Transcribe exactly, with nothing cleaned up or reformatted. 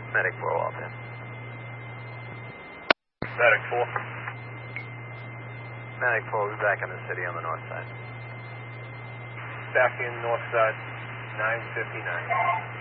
Medic four, Walton. Medic four. Medic four, we'll be back in the city on the north side. Back in north side, nine fifty-nine.